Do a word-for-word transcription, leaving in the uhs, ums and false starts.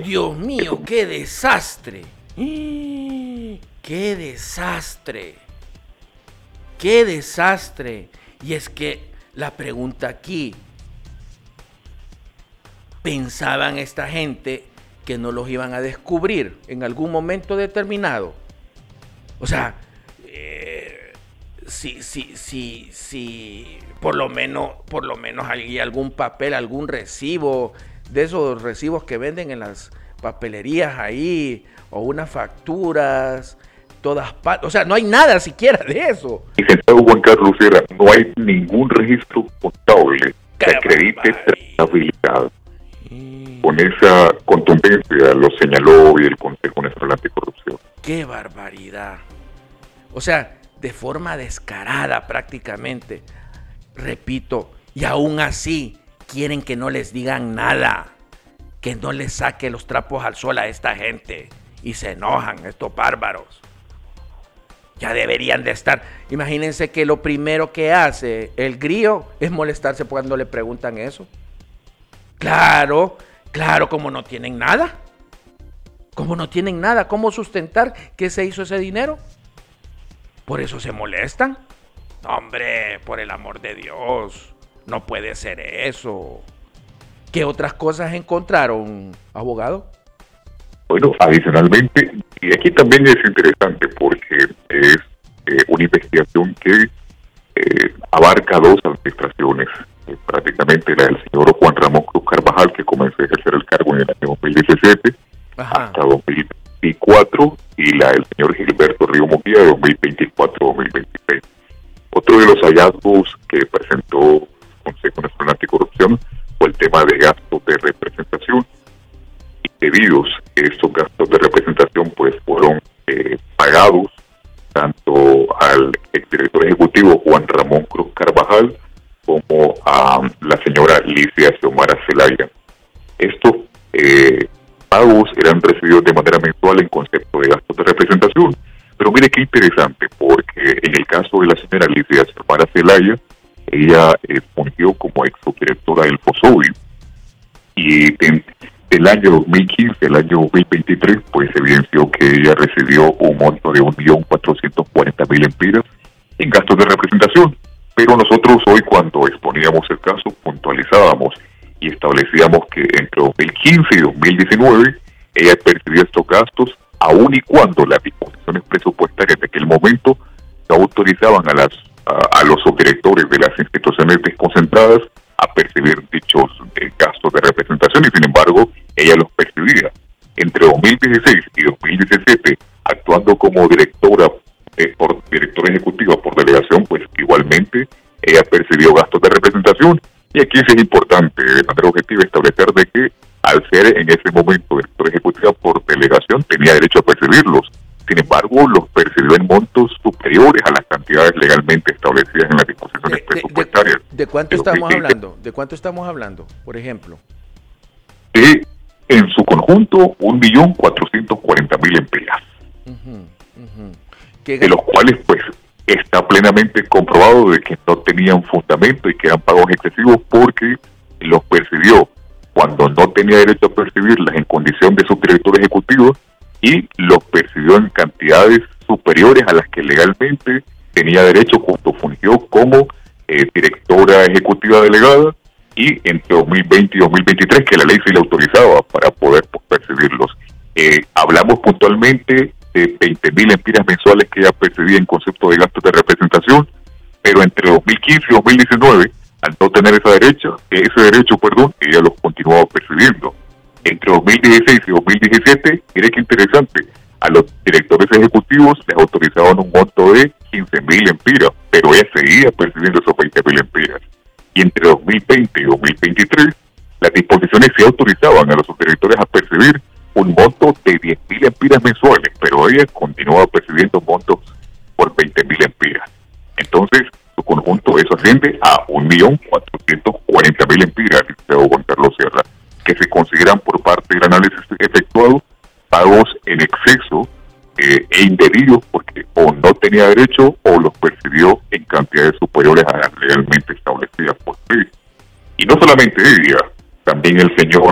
Dios mío, qué desastre. ¡Qué desastre! ¡Qué desastre! Y es que la pregunta aquí, ¿pensaban esta gente que no los iban a descubrir en algún momento determinado? O sea, eh, si, si, si, si por lo menos, por lo menos hay algún papel, algún recibo, de esos recibos que venden en las papelerías ahí, o unas facturas, todas partes, o sea, no hay nada siquiera de eso. Licenciado Juan Carlos Sierra, no hay ningún registro contable que acredite trazabilidad. Con esa contundencia lo señaló hoy el Consejo Nacional Anticorrupción. ¡Qué barbaridad! O sea, de forma descarada prácticamente. Repito, y aún así quieren que no les digan nada, que no les saque los trapos al sol a esta gente. Y se enojan estos bárbaros. Ya deberían de estar. Imagínense que lo primero que hace el grillo es molestarse cuando le preguntan eso. Claro, claro, como no tienen nada. Como no tienen nada, ¿cómo sustentar qué se hizo ese dinero? Por eso se molestan. Hombre, por el amor de Dios, no puede ser eso. ¿Qué otras cosas encontraron, abogado? Bueno, adicionalmente, y aquí también es interesante porque es eh, una investigación que eh, abarca dos administraciones, eh, prácticamente la del señor Juan Ramón Cruz Carvajal, que comenzó a ejercer el cargo en el año dos mil diecisiete, Ajá. hasta dos mil veinticuatro, y la del señor Gilberto Río Mujía de dos mil veinticuatro a dos mil veintiséis. Otro de los hallazgos que presentó el Consejo Nacional Anticorrupción fue el tema de gastos de representación. Debidos estos gastos de representación pues fueron eh, pagados tanto al exdirector ejecutivo Juan Ramón Cruz Carvajal como a la señora Licia Xiomara Zelaya. Estos eh, pagos eran recibidos de manera mensual en concepto de gastos de representación. Pero mire qué interesante, porque en el caso de la señora Licia Xiomara Zelaya, ella eh, fungió como ex subdirectora del FOSOBI, y en del año dos mil quince al año dos mil veintitrés, pues evidenció que ella recibió un monto de un millón cuatrocientos cuarenta mil empiras en gastos de representación. Pero nosotros hoy, cuando exponíamos el caso, puntualizábamos y establecíamos que entre dos mil quince y dos mil diecinueve ella percibía estos gastos, aun y cuando las disposiciones presupuestarias de aquel momento no autorizaban a, las, a, a los subdirectores de las instituciones desconcentradas a percibir dichos eh, gastos de representación, y sin embargo ella los percibía. Entre dos mil dieciséis y dos mil diecisiete, actuando como directora eh, por directora ejecutiva por delegación, pues igualmente ella percibió gastos de representación. Y aquí sí es importante de manera objetiva establecer de que al ser en ese momento directora ejecutiva por delegación tenía derecho a percibirlos. Sin embargo, los percibió en montos superiores a las cantidades legalmente establecidas en las disposiciones de, presupuestarias. De, de, ¿De cuánto estamos hablando? ¿De cuánto estamos hablando, por ejemplo? De, en su conjunto, un millón cuatrocientos cuarenta mil empleados. Uh-huh, uh-huh. De los cuales, pues, está plenamente comprobado de que no tenían fundamento y que eran pagos excesivos porque los percibió cuando no tenía derecho a percibirlas en condición de subdirector ejecutivo, y los percibió en cantidades superiores a las que legalmente tenía derecho cuando fungió como eh, directora ejecutiva delegada, y entre dos mil veinte y dos mil veintitrés, que la ley se le autorizaba para poder percibirlos. Eh, hablamos puntualmente de veinte mil empiras mensuales que ella percibía en concepto de gastos de representación, pero entre dos mil quince y dos mil diecinueve, al no tener esa derecha, ese derecho, perdón, ella los continuaba percibiendo. Entre dos mil dieciséis y dos mil diecisiete, mire qué interesante, a los directores ejecutivos les autorizaban un monto de quince mil empiras, pero ella seguía percibiendo esos veinte mil empiras. Y entre dos mil veinte y dos mil veintitrés, las disposiciones se autorizaban a los subdirectores a percibir un monto de diez mil empiras mensuales, pero ella continuaba percibiendo montos por veinte mil empiras. Entonces, su conjunto eso asciende a un millón cuatrocientos cuarenta mil empiras, licenciado Juan Carlos Sierra, que se consideran por parte del análisis efectuado pagos en exceso eh, e indebidos, porque o no tenía derecho o los percibió en cantidades superiores a las legalmente establecidas por ley. Y no solamente ella, también el señor